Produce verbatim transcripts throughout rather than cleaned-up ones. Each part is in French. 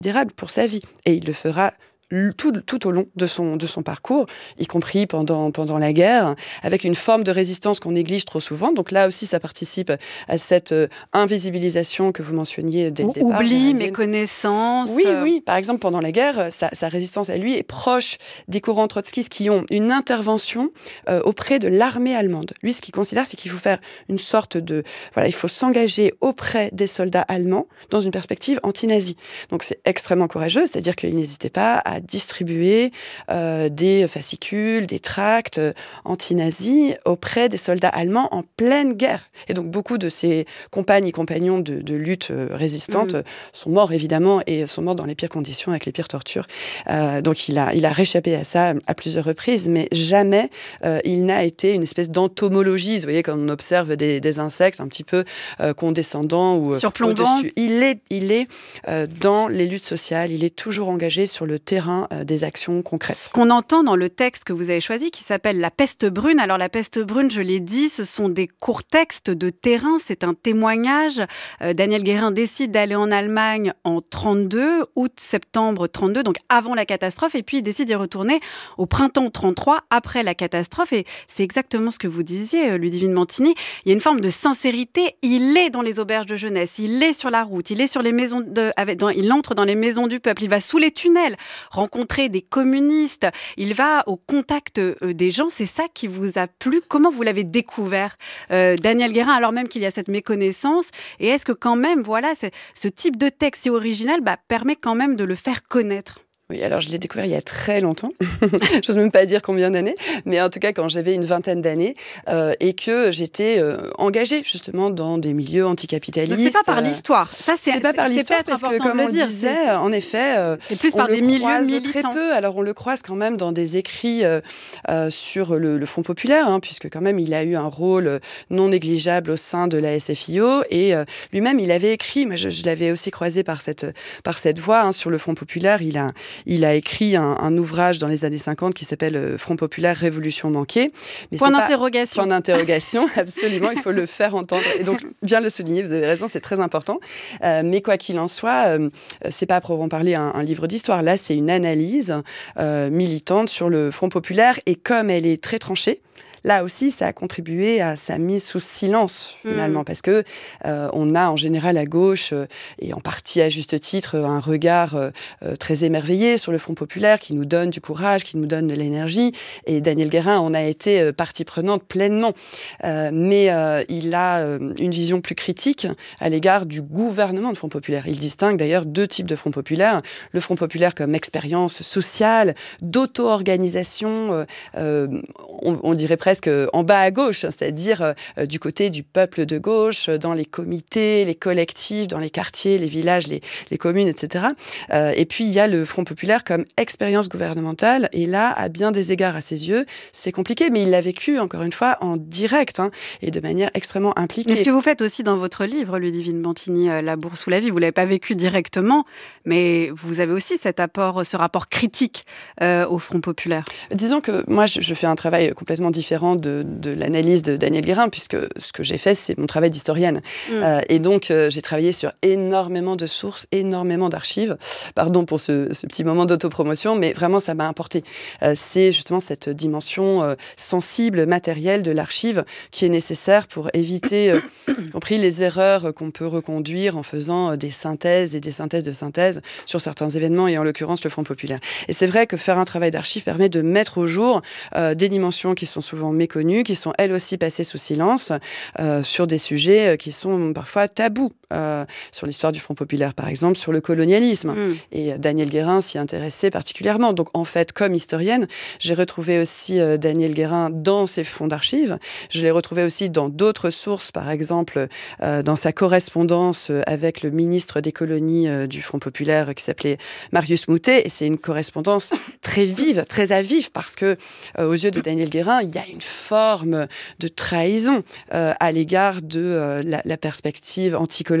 considérable pour sa vie. Et il le fera Tout, tout au long de son, de son parcours, y compris pendant, pendant la guerre, avec une forme de résistance qu'on néglige trop souvent. Donc là aussi, ça participe à cette euh, invisibilisation que vous mentionniez dès le départ. Oubli, méconnaissance. Oui, oui. Par exemple, pendant la guerre, sa, sa résistance à lui est proche des courants trotskistes qui ont une intervention euh, auprès de l'armée allemande. Lui, ce qu'il considère, c'est qu'il faut faire une sorte de... Voilà, il faut s'engager auprès des soldats allemands dans une perspective anti-nazie. Donc c'est extrêmement courageux, c'est-à-dire qu'il n'hésitait pas à distribuer euh, des fascicules, des tracts euh, anti-nazis auprès des soldats allemands en pleine guerre. Et donc beaucoup de ses compagnes et compagnons de, de lutte euh, résistante mmh. sont morts évidemment et sont morts dans les pires conditions avec les pires tortures. Euh, donc il a, il a réchappé à ça à plusieurs reprises, mais jamais euh, il n'a été une espèce d'entomologie, vous voyez, comme on observe des, des insectes un petit peu euh, condescendants ou surplombants. Au-dessus. Il est, il est euh, dans les luttes sociales, il est toujours engagé sur le terrain des actions concrètes. Ce qu'on entend dans le texte que vous avez choisi, qui s'appelle La peste brune. Alors la peste brune, je l'ai dit, ce sont des courts textes de terrain, c'est un témoignage. Euh, Daniel Guérin décide d'aller en Allemagne en trente-deux, août-septembre trente-deux, donc avant la catastrophe, et puis il décide d'y retourner au printemps trente-trois, après la catastrophe. Et c'est exactement ce que vous disiez, Ludivine Mantini. Il y a une forme de sincérité. Il est dans les auberges de jeunesse, il est sur la route, il est sur les maisons de, avec, dans, il entre dans les maisons du peuple, il va sous les tunnels rencontrer des communistes, il va au contact euh, des gens. C'est ça qui vous a plu? Comment vous l'avez découvert, euh, Daniel Guérin, alors même qu'il y a cette méconnaissance? Et est-ce que quand même, voilà, ce type de texte si original bah, permet quand même de le faire connaître? Oui, alors je l'ai découvert il y a très longtemps. Je n'ose même pas dire combien d'années, mais en tout cas quand j'avais une vingtaine d'années euh, et que j'étais euh, engagée justement dans des milieux anticapitalistes. Donc c'est pas par l'histoire. Ça c'est, c'est pas par l'histoire parce que comme on dire, disait, c'est... en effet, euh, c'est plus par on des le milieux croise militants. Très peu. Alors on le croise quand même dans des écrits euh, euh, sur le, le Front populaire, hein, puisque quand même il a eu un rôle non négligeable au sein de la S F I O et euh, lui-même il avait écrit. Moi je, je l'avais aussi croisé par cette par cette voie hein, sur le Front populaire. Il a il a écrit un Un, un ouvrage dans les années cinquante qui s'appelle euh, Front populaire, Révolution manquée. Mais point d'interrogation. Pas, point d'interrogation, absolument, il faut le faire entendre. Et donc, bien le souligner, vous avez raison, c'est très important. Euh, mais quoi qu'il en soit, euh, c'est pas à proprement parler un, un livre d'histoire. Là, c'est une analyse euh, militante sur le Front populaire. Et comme elle est très tranchée, là aussi, ça a contribué à sa mise sous silence, finalement, mmh. parce que euh, on a en général à gauche, euh, et en partie à juste titre, un regard euh, très émerveillé sur le Front populaire qui nous donne du courage, qui nous donne de l'énergie. Et Daniel Guérin en a été euh, partie prenante pleinement. Euh, mais euh, il a euh, une vision plus critique à l'égard du gouvernement de Front populaire. Il distingue d'ailleurs deux types de Front populaire. Le Front populaire comme expérience sociale, d'auto-organisation, euh, euh, on, on dirait presque presque en bas à gauche, c'est-à-dire euh, du côté du peuple de gauche, dans les comités, les collectifs, dans les quartiers, les villages, les, les communes, et cetera. Euh, et puis, il y a le Front populaire comme expérience gouvernementale. Et là, à bien des égards, à ses yeux, c'est compliqué, mais il l'a vécu, encore une fois, en direct hein, et de manière extrêmement impliquée. Mais ce que vous faites aussi dans votre livre, Ludivine Mantini, euh, La bourse ou la vie, vous ne l'avez pas vécu directement, mais vous avez aussi cet apport, ce rapport critique euh, au Front populaire. Disons que moi, je, je fais un travail complètement différent de, de l'analyse de Daniel Guérin, puisque ce que j'ai fait, c'est mon travail d'historienne. Mmh. Euh, et donc, euh, j'ai travaillé sur énormément de sources, énormément d'archives. Pardon pour ce, ce petit moment d'autopromotion, mais vraiment, ça m'a importé. Euh, c'est justement cette dimension euh, sensible, matérielle de l'archive qui est nécessaire pour éviter, euh, y compris les erreurs qu'on peut reconduire en faisant des synthèses et des synthèses de synthèse sur certains événements, et en l'occurrence, le Front populaire. Et c'est vrai que faire un travail d'archive permet de mettre au jour euh, des dimensions qui sont souvent méconnues, qui sont elles aussi passées sous silence euh, sur des sujets qui sont parfois tabous. Euh, sur l'histoire du Front populaire, par exemple, sur le colonialisme. Mmh. Et Daniel Guérin s'y intéressait particulièrement. Donc, en fait, comme historienne, j'ai retrouvé aussi euh, Daniel Guérin dans ses fonds d'archives. Je l'ai retrouvé aussi dans d'autres sources, par exemple, euh, dans sa correspondance avec le ministre des colonies euh, du Front populaire qui s'appelait Marius Moutet. Et c'est une correspondance très vive, très à vif, parce que, euh, aux yeux de Daniel Guérin, il y a une forme de trahison euh, à l'égard de euh, la, la perspective anticoloniale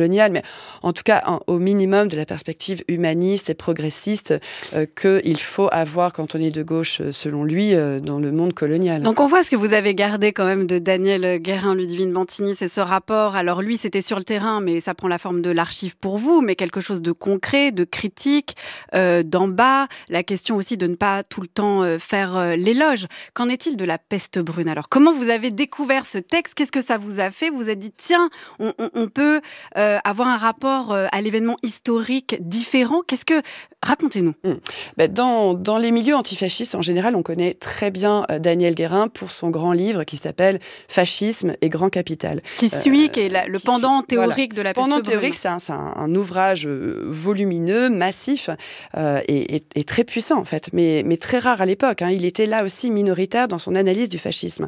coloniale, mais en tout cas, en, au minimum de la perspective humaniste et progressiste euh, qu'il faut avoir quand on est de gauche, selon lui, euh, dans le monde colonial. Donc on voit ce que vous avez gardé quand même de Daniel Guérin, Ludivine Bantigny, c'est ce rapport. Alors lui, c'était sur le terrain, mais ça prend la forme de l'archive pour vous, mais quelque chose de concret, de critique, euh, d'en bas. La question aussi de ne pas tout le temps euh, faire euh, l'éloge. Qu'en est-il de la peste brune? Alors comment vous avez découvert ce texte? Qu'est-ce que ça vous a fait? Vous vous êtes dit, tiens, on, on, on peut euh, avoir un rapport euh, à l'événement historique différent. Qu'est-ce que... Racontez-nous. Mmh. Ben dans, dans les milieux antifascistes, en général, on connaît très bien euh, Daniel Guérin pour son grand livre qui s'appelle « Fascisme et grand capital ». Qui suit, euh, qui est la, le pendant suit, théorique voilà. de la peste pendant brune. théorique, c'est un, c'est un, un ouvrage euh, volumineux, massif euh, et, et, et très puissant, en fait, mais, mais très rare à l'époque. Hein. Il était là aussi minoritaire dans son analyse du fascisme.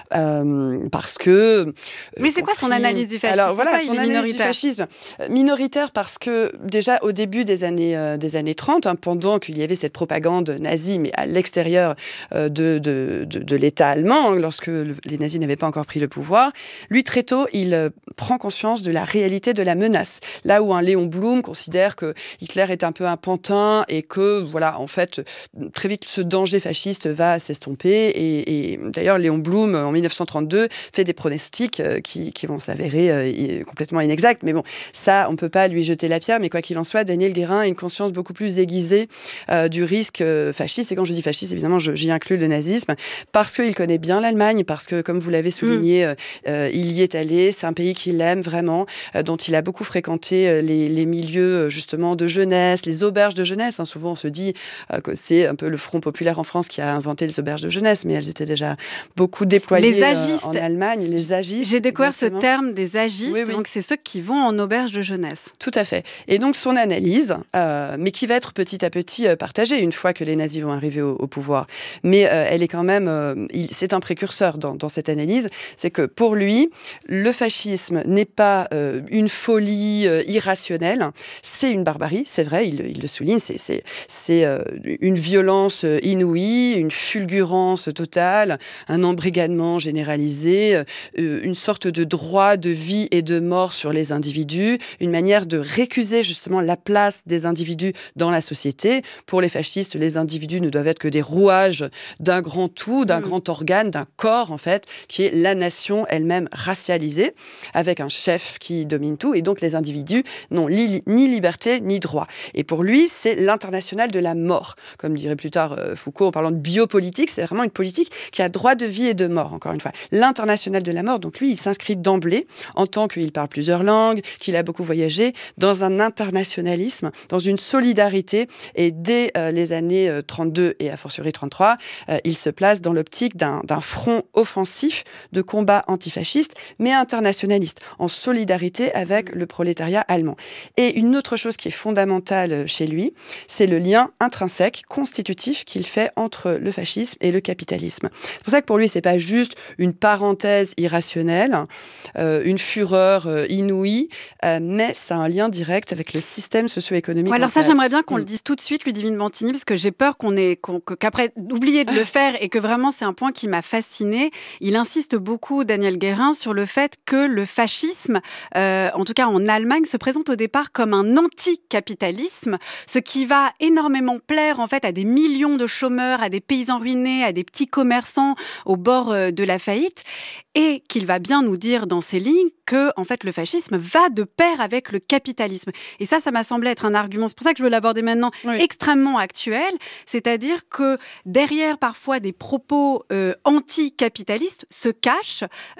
Euh, parce que... Euh, oui, c'est quoi son analyse du fascisme? Alors voilà, pas, son analyse minoritaire. du fascisme. Minoritaire parce que, déjà, au début des années, euh, des années trente, hein, pendant qu'il y avait cette propagande nazie, mais à l'extérieur euh, de, de, de, de l'État allemand, hein, lorsque le, les nazis n'avaient pas encore pris le pouvoir, lui, très tôt, il euh, prend conscience de la réalité de la menace. Là où un Léon Blum considère que Hitler est un peu un pantin et que, voilà, en fait, très vite, ce danger fasciste va s'estomper. Et, et d'ailleurs, Léon Blum, en dix-neuf cent trente-deux, fait des pronostics euh, qui, qui vont s'avérer euh, complètement inexacts. Mais bon, ça, on ne peut pas lui jeter la pierre. Mais quoi qu'il en soit, Daniel Guérin a une conscience beaucoup plus aiguisée Euh, du risque euh, fasciste. Et quand je dis fasciste, évidemment, je, j'y inclus le nazisme, parce qu'il connaît bien l'Allemagne, parce que, comme vous l'avez souligné, mmh. euh, il y est allé. C'est un pays qu'il aime vraiment, euh, dont il a beaucoup fréquenté euh, les, les milieux, justement, de jeunesse, les auberges de jeunesse. Hein. Souvent, on se dit euh, que c'est un peu le Front populaire en France qui a inventé les auberges de jeunesse, mais elles étaient déjà beaucoup déployées les agistes, euh, en Allemagne. Les agistes. J'ai découvert exactement. ce terme des agistes, oui, oui. Donc c'est ceux qui vont en auberge de jeunesse. Tout à fait. Et donc, son analyse, euh, mais qui va être petit à petit partagée une fois que les nazis vont arriver au, au pouvoir. Mais euh, elle est quand même... Euh, il, c'est un précurseur dans, dans cette analyse. C'est que pour lui, le fascisme n'est pas euh, une folie euh, irrationnelle. C'est une barbarie, c'est vrai, il, il le souligne. C'est, c'est, c'est euh, une violence inouïe, une fulgurance totale, un embrigadement généralisé, euh, une sorte de droit de vie et de mort sur les individus, une manière de récuser justement la place des individus dans la société. Pour les fascistes, les individus ne doivent être que des rouages d'un grand tout, d'un mmh. grand organe, d'un corps, en fait, qui est la nation elle-même racialisée, avec un chef qui domine tout. Et donc, les individus n'ont li- ni liberté, ni droit. Et pour lui, c'est l'international de la mort. Comme dirait plus tard euh, Foucault, en parlant de biopolitique, c'est vraiment une politique qui a droit de vie et de mort, encore une fois. L'international de la mort, donc lui, il s'inscrit d'emblée, en tant qu'il parle plusieurs langues, qu'il a beaucoup voyagé, dans un internationalisme, dans une solidarité. Et dès euh, les années euh, trente-deux et a fortiori trente-trois, euh, il se place dans l'optique d'un, d'un front offensif de combat antifasciste, mais internationaliste, en solidarité avec le prolétariat allemand. Et une autre chose qui est fondamentale chez lui, c'est le lien intrinsèque, constitutif qu'il fait entre le fascisme et le capitalisme. C'est pour ça que pour lui, c'est pas juste une parenthèse irrationnelle, euh, une fureur euh, inouïe, euh, mais ça a un lien direct avec le système socio-économique. Ouais, alors ça, place. j'aimerais bien qu'on mmh. le dise tout de suite, Ludivine Bantigny, parce que j'ai peur qu'on ait, qu'on, qu'après, d'oublier de le faire et que vraiment, c'est un point qui m'a fascinée. Il insiste beaucoup, Daniel Guérin, sur le fait que le fascisme, euh, en tout cas en Allemagne, se présente au départ comme un anticapitalisme, ce qui va énormément plaire en fait à des millions de chômeurs, à des paysans ruinés, à des petits commerçants au bord euh, de la faillite, et qu'il va bien nous dire dans ses lignes que en fait le fascisme va de pair avec le capitalisme. Et ça, ça m'a semblé être un argument. C'est pour ça que je veux l'aborder maintenant, oui. extrêmement actuel. C'est-à-dire que derrière parfois des propos euh, anticapitalistes se cachent,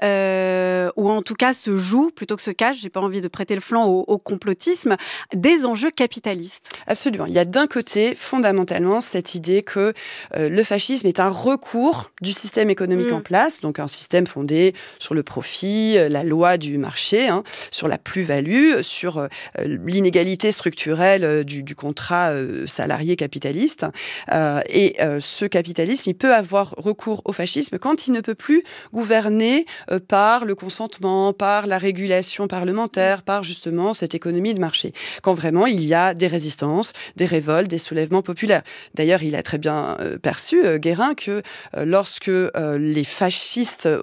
euh, ou en tout cas se jouent, plutôt que se cachent, j'ai pas envie de prêter le flanc au, au complotisme, des enjeux capitalistes. Absolument. Il y a d'un côté, fondamentalement, cette idée que euh, le fascisme est un recours du système économique mmh. en place, donc un système fondé sur le profit, la loi du marché, hein, sur la plus-value, sur euh, l'inégalité structurelle euh, du, du contrat euh, salarié capitaliste. Euh, et euh, ce capitalisme, il peut avoir recours au fascisme quand il ne peut plus gouverner euh, par le consentement, par la régulation parlementaire, par justement cette économie de marché. Quand vraiment il y a des résistances, des révoltes, des soulèvements populaires. D'ailleurs, il a très bien euh, perçu, euh, Guérin, que euh, lorsque euh, les fascistes, au sens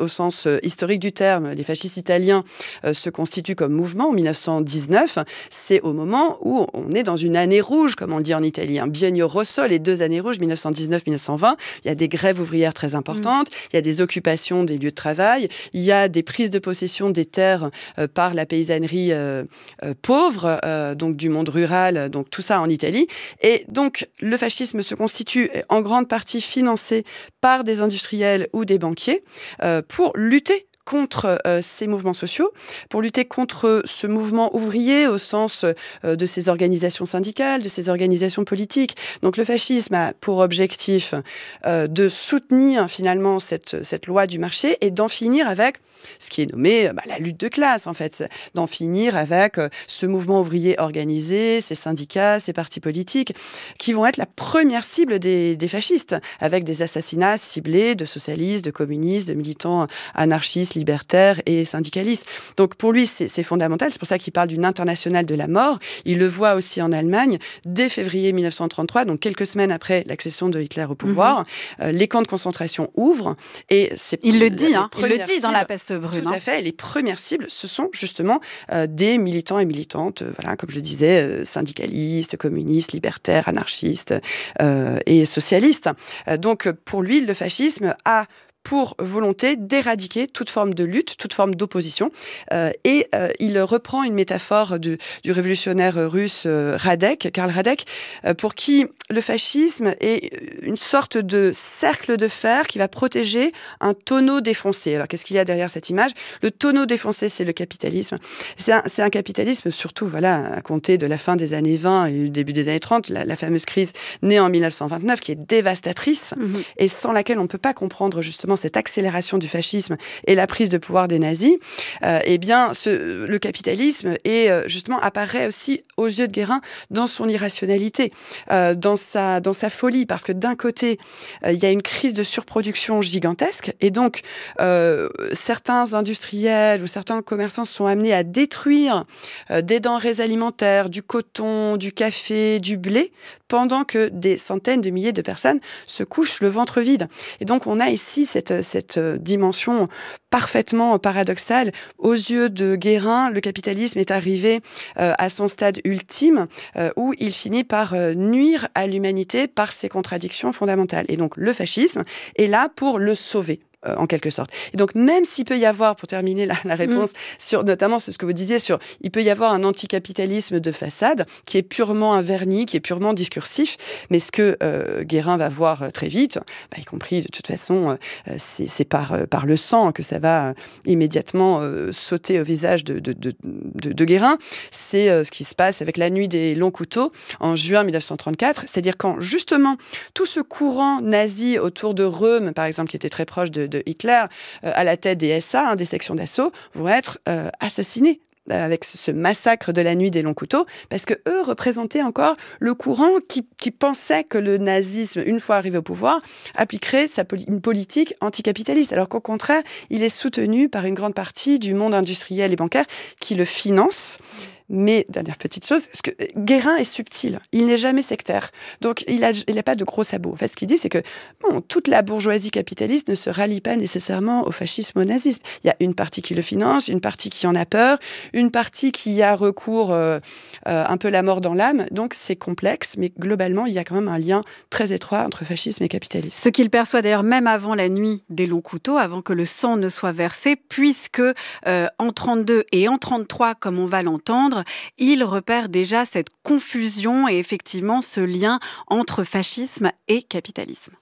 historique du terme, les fascistes italiens euh, se constituent comme mouvement en mille neuf cent dix-neuf, c'est au moment où on est dans une année rouge, comme on dit en Italie, un biennio rosso, les deux années rouges, mille neuf cent dix-neuf mille neuf cent vingt. Il y a des grèves ouvrières très importantes, mmh. il y a des occupations des lieux de travail, il y a des prises de possession des terres euh, par la paysannerie euh, euh, pauvre, euh, donc du monde rural, donc tout ça en Italie. Et donc, le fascisme se constitue en grande partie financé par des industriels ou des banquiers euh, pour lutter contre euh, ces mouvements sociaux, pour lutter contre ce mouvement ouvrier au sens euh, de ces organisations syndicales, de ces organisations politiques. Donc le fascisme a pour objectif euh, de soutenir finalement cette, cette loi du marché et d'en finir avec ce qui est nommé bah, la lutte de classe, en fait, d'en finir avec euh, ce mouvement ouvrier organisé, ces syndicats, ces partis politiques, qui vont être la première cible des, des fascistes, avec des assassinats ciblés de socialistes, de communistes, de militants anarchistes, libertaires et syndicalistes. Donc pour lui, c'est, c'est fondamental. C'est pour ça qu'il parle d'une internationale de la mort. Il le voit aussi en Allemagne. Dès février mille neuf cent trente-trois, donc quelques semaines après l'accession de Hitler au pouvoir, mmh. euh, les camps de concentration ouvrent. Et c'est il le dit, hein, il le dit dans La peste brune. Tout à fait. Et les premières cibles, ce sont justement euh, des militants et militantes, euh, voilà, comme je le disais, euh, syndicalistes, communistes, libertaires, anarchistes euh, et socialistes. Euh, donc pour lui, le fascisme a pour volonté d'éradiquer toute forme de lutte, toute forme d'opposition. Euh, et euh, il reprend une métaphore du, du révolutionnaire russe euh, Radek, Karl Radek, euh, pour qui le fascisme est une sorte de cercle de fer qui va protéger un tonneau défoncé. Alors, qu'est-ce qu'il y a derrière cette image ? Le tonneau défoncé, c'est le capitalisme. C'est un, c'est un capitalisme, surtout, voilà, à compter de la fin des années vingt et du début des années trente, la, la fameuse crise née en mille neuf cent vingt-neuf, qui est dévastatrice, mmh. et sans laquelle on ne peut pas comprendre, justement, cette accélération du fascisme et la prise de pouvoir des nazis, euh, eh bien, ce, le capitalisme est, justement, apparaît aussi aux yeux de Guérin dans son irrationalité, euh, dans sa, dans sa folie, parce que d'un côté, euh, il y a une crise de surproduction gigantesque, et donc, euh, certains industriels ou certains commerçants sont amenés à détruire euh, des denrées alimentaires, du coton, du café, du blé, pendant que des centaines de milliers de personnes se couchent le ventre vide. Et donc, on a ici cette, cette dimension parfaitement paradoxale. Aux yeux de Guérin, le capitalisme est arrivé euh, à son stade ultime, euh, où il finit par euh, nuire à l'humanité par ses contradictions fondamentales. Et donc, le fascisme est là pour le sauver. Euh, en quelque sorte. Et donc, même s'il peut y avoir, pour terminer la, la réponse, mmh. sur, notamment c'est ce que vous disiez, sur, il peut y avoir un anticapitalisme de façade qui est purement un vernis, qui est purement discursif, mais ce que euh, Guérin va voir euh, très vite, bah, y compris de toute façon, euh, c'est, c'est par, euh, par le sang que ça va euh, immédiatement euh, sauter au visage de, de, de, de, de Guérin, c'est euh, ce qui se passe avec la nuit des longs couteaux en juin mille neuf cent trente-quatre, c'est-à-dire quand justement tout ce courant nazi autour de Röhm, par exemple, qui était très proche de de Hitler, euh, à la tête des S A, hein, des sections d'assaut, vont être euh, assassinés euh, avec ce massacre de la nuit des longs couteaux, parce que eux représentaient encore le courant qui, qui pensait que le nazisme, une fois arrivé au pouvoir, appliquerait sa poli- une politique anticapitaliste, alors qu'au contraire, il est soutenu par une grande partie du monde industriel et bancaire qui le finance. Mais, dernière petite chose, parce que Guérin est subtil, il n'est jamais sectaire, donc il n'a il a pas de gros sabots. En fait, ce qu'il dit, c'est que bon, toute la bourgeoisie capitaliste ne se rallie pas nécessairement au fascisme, au nazisme. Il y a une partie qui le finance, une partie qui en a peur, une partie qui a recours euh, euh, un peu la mort dans l'âme, donc c'est complexe, mais globalement, il y a quand même un lien très étroit entre fascisme et capitalisme. Ce qu'il perçoit d'ailleurs même avant la nuit des longs couteaux, avant que le sang ne soit versé, puisque euh, en trente-deux et en trente-trois, comme on va l'entendre, il repère déjà cette confusion et effectivement ce lien entre fascisme et capitalisme.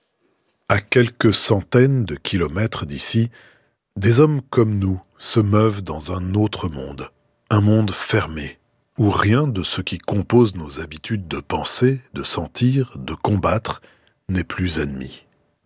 À quelques centaines de kilomètres d'ici, des hommes comme nous se meuvent dans un autre monde, un monde fermé, où rien de ce qui compose nos habitudes de penser, de sentir, de combattre n'est plus ennemi.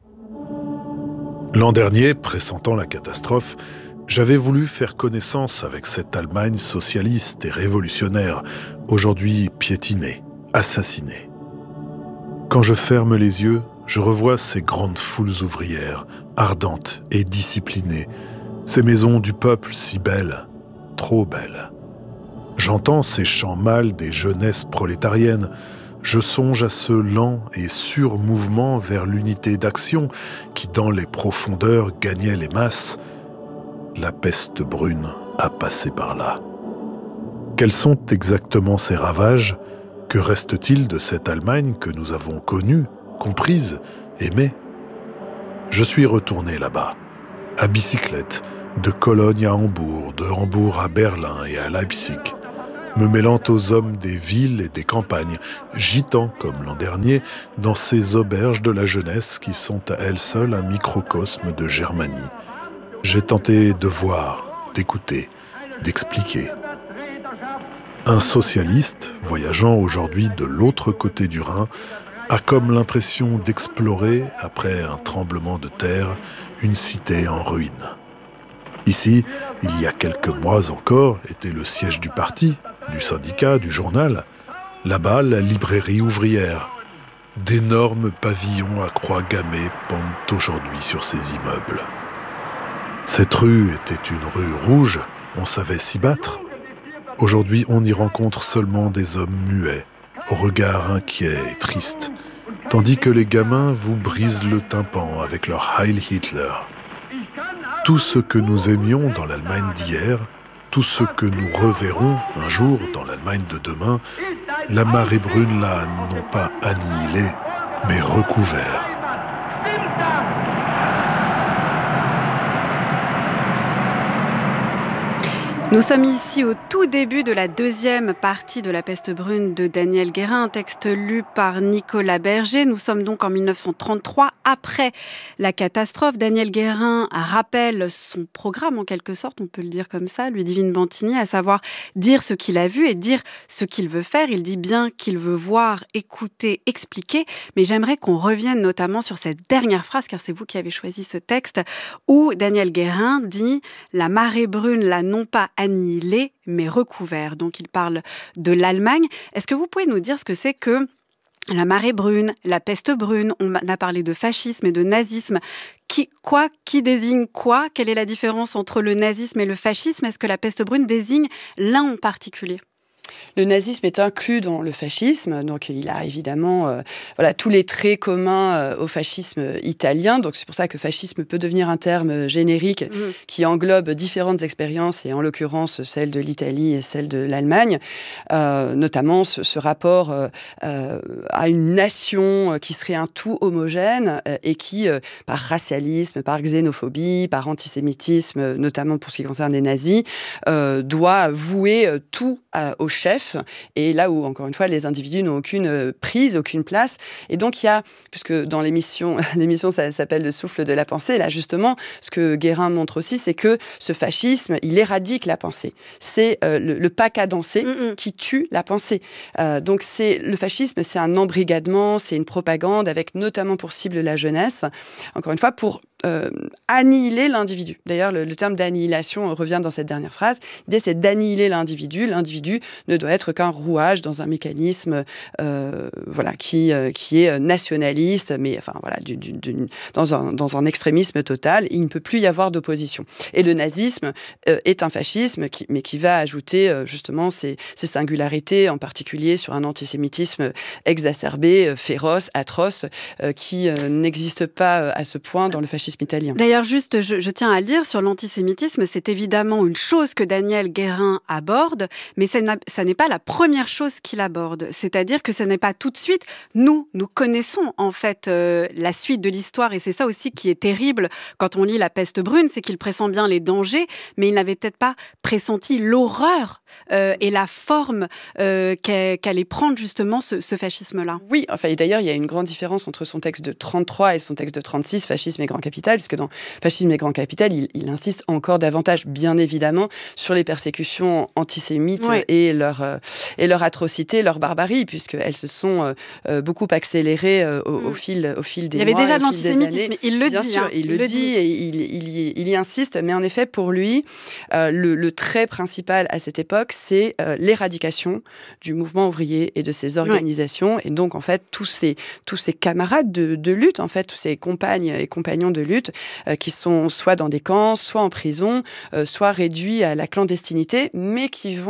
L'an dernier, pressentant la catastrophe, j'avais voulu faire connaissance avec cette Allemagne socialiste et révolutionnaire, aujourd'hui piétinée, assassinée. Quand je ferme les yeux, je revois ces grandes foules ouvrières, ardentes et disciplinées, ces maisons du peuple si belles, trop belles. J'entends ces chants mâles des jeunesses prolétariennes, je songe à ce lent et sûr mouvement vers l'unité d'action qui, dans les profondeurs, gagnait les masses. la peste brune a passé par là. Quels sont exactement ces ravages ? Que reste-t-il de cette Allemagne que nous avons connue, comprise, aimée ? Je suis retourné là-bas, à bicyclette, de Cologne à Hambourg, de Hambourg à Berlin et à Leipzig, me mêlant aux hommes des villes et des campagnes, gitant, comme l'an dernier, dans ces auberges de la jeunesse qui sont à elles seules un microcosme de Germanie. J'ai tenté de voir, d'écouter, d'expliquer. Un socialiste, voyageant aujourd'hui de l'autre côté du Rhin, a comme l'impression d'explorer, après un tremblement de terre, une cité en ruine. Ici, il y a quelques mois encore, était le siège du parti, du syndicat, du journal. Là-bas, la librairie ouvrière. D'énormes pavillons à croix gammées pendent aujourd'hui sur ces immeubles. Cette rue était une rue rouge, on savait s'y battre. Aujourd'hui, on y rencontre seulement des hommes muets, au regard inquiet et triste, tandis que les gamins vous brisent le tympan avec leur Heil Hitler. Tout ce que nous aimions dans l'Allemagne d'hier, tout ce que nous reverrons un jour dans l'Allemagne de demain, la marée brune l'a non pas annihilé, mais recouvert. Nous sommes ici au tout début de la deuxième partie de La peste brune de Daniel Guérin, un texte lu par Nicolas Berger. Nous sommes donc en mille neuf cent trente-trois, après la catastrophe. Daniel Guérin rappelle son programme, en quelque sorte, on peut le dire comme ça, Ludivine Bantigny, à savoir dire ce qu'il a vu et dire ce qu'il veut faire. Il dit bien qu'il veut voir, écouter, expliquer, mais j'aimerais qu'on revienne notamment sur cette dernière phrase, car c'est vous qui avez choisi ce texte, où Daniel Guérin dit « La marée brune l'a non pas annihilé, mais recouvert ». Donc il parle de l'Allemagne. Est-ce que vous pouvez nous dire ce que c'est que la marée brune, la peste brune? On a parlé de fascisme et de nazisme. Qui, quoi, qui désigne quoi? Quelle est la différence entre le nazisme et le fascisme? Est-ce que la peste brune désigne l'un en particulier? Le nazisme est inclus dans le fascisme, donc il a évidemment euh, voilà, tous les traits communs euh, au fascisme italien. Donc c'est pour ça que fascisme peut devenir un terme générique mmh. qui englobe différentes expériences, et en l'occurrence celle de l'Italie et celle de l'Allemagne, euh, notamment ce, ce rapport euh, euh, à une nation qui serait un tout homogène euh, et qui, euh, par racialisme, par xénophobie, par antisémitisme, notamment pour ce qui concerne les nazis, euh, doit vouer euh, tout à, au chef, et là où, encore une fois, les individus n'ont aucune prise, aucune place. Et donc, il y a, puisque dans l'émission, l'émission ça s'appelle Le souffle de la pensée, là, justement, ce que Guérin montre aussi, c'est que ce fascisme, il éradique la pensée. C'est euh, le, le pas cadencé mm-hmm. qui tue la pensée. Euh, donc, c'est, le fascisme, c'est un embrigadement, c'est une propagande, avec notamment pour cible la jeunesse, encore une fois, pour Euh, annihiler l'individu. D'ailleurs, le, le terme d'annihilation revient dans cette dernière phrase. L'idée, c'est d'annihiler l'individu. L'individu ne doit être qu'un rouage dans un mécanisme euh, voilà, qui, euh, qui est nationaliste, mais enfin, voilà, du, du, du, dans, un, dans un extrémisme total. Il ne peut plus y avoir d'opposition. Et le nazisme euh, est un fascisme, qui, mais qui va ajouter euh, justement ces, ces singularités, en particulier sur un antisémitisme exacerbé, euh, féroce, atroce, euh, qui euh, n'existe pas euh, à ce point dans le fascisme italien. D'ailleurs, juste, je, je tiens à le dire, sur l'antisémitisme, c'est évidemment une chose que Daniel Guérin aborde, mais ça, ça n'est pas la première chose qu'il aborde. C'est-à-dire que ce n'est pas tout de suite. Nous, nous connaissons en fait euh, la suite de l'histoire, et c'est ça aussi qui est terrible quand on lit La peste brune, c'est qu'il pressent bien les dangers, mais il n'avait peut-être pas pressenti l'horreur euh, et la forme euh, qu'allait, qu'allait prendre justement ce, ce fascisme-là. Oui, enfin, et d'ailleurs, il y a une grande différence entre son texte de trente-trois et son texte de trente-six, Fascisme et Grand Capital, puisque dans Fascisme et Grand Capital, il, il insiste encore davantage, bien évidemment, sur les persécutions antisémites oui. et, leur, euh, et leur atrocité, leur barbarie, puisqu'elles se sont euh, beaucoup accélérées euh, au, mmh. au, fil, au fil des mois. Il y avait déjà de l'antisémitisme, il le bien dit. Sûr, hein, il, il le dit, dit et il, il, y, il y insiste, mais en effet, pour lui, euh, le, le trait principal à cette époque, c'est euh, l'éradication du mouvement ouvrier et de ses organisations, oui. et donc, en fait, tous ces, tous ces camarades de, de lutte, en fait, tous ces compagnes et compagnons de lutte, euh, qui sont soit dans des camps, soit en prison, euh, soit réduits à la clandestinité, mais qui vont commencer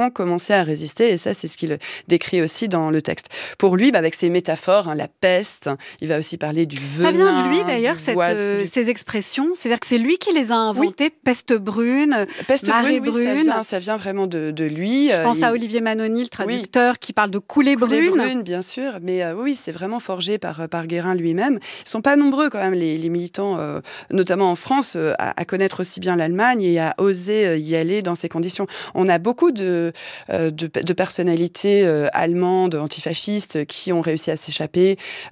commencé à résister, et ça, c'est ce qu'il décrit aussi dans le texte. Pour lui, bah, avec ses métaphores, hein, la peste, il va aussi parler du venin. Ça vient de lui, d'ailleurs, cette, oise, euh, du... ces expressions. C'est-à-dire que c'est lui qui les a inventées, oui. Peste brune, peste marée brune, brune. Oui, ça vient, ça vient vraiment de, de lui. Je pense il... à Olivier Manoni, le traducteur, oui. qui parle de coulée, coulée brune. brune, bien sûr. Mais euh, oui, c'est vraiment forgé par, par Guérin lui-même. Ils ne sont pas nombreux, quand même, les, les militants, euh, notamment en France, euh, à, à connaître aussi bien l'Allemagne et à oser euh, y aller dans ces conditions. On a beaucoup de, euh, de, de personnalités euh, allemandes, antifascistes, qui ont réussi à s'échapper